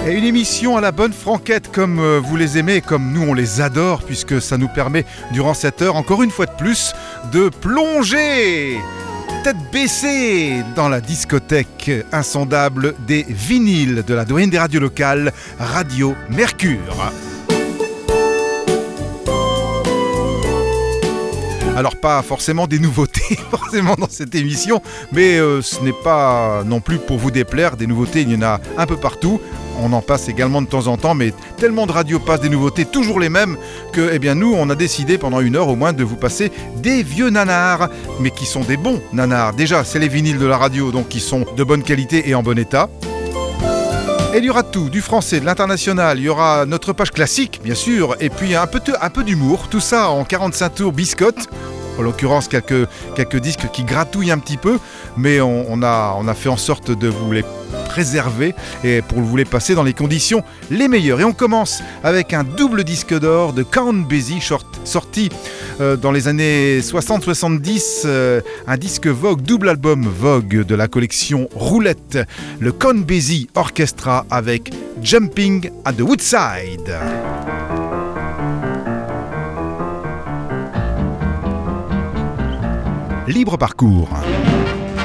Et une émission à la bonne franquette comme vous les aimez et comme nous on les adore, puisque ça nous permet durant cette heure encore une fois de plus de plonger tête baissée dans la discothèque insondable des vinyles de la doyenne des radios locales, Radio Mercure. Alors pas forcément des nouveautés forcément dans cette émission, mais ce n'est pas non plus pour vous déplaire, des nouveautés il y en a un peu partout. On en passe également de temps en temps, mais tellement de radios passent des nouveautés, toujours les mêmes, que eh bien, nous, on a décidé pendant une heure au moins de vous passer des vieux nanars, mais qui sont des bons nanars. Déjà, c'est les vinyles de la radio, donc qui sont de bonne qualité et en bon état. Et il y aura tout, du français, de l'international, il y aura notre page classique, bien sûr, et puis un peu d'humour, tout ça en 45 tours biscotte. En l'occurrence, quelques disques qui gratouillent un petit peu, mais on a fait en sorte de vous les préserver et pour vous les passer dans les conditions les meilleures. Et on commence avec un double disque d'or de Count Basie, sorti dans les années 60-70, un disque Vogue, double album Vogue de la collection Roulette, le Count Basie Orchestra avec Jumping at the Woodside. Libre parcours.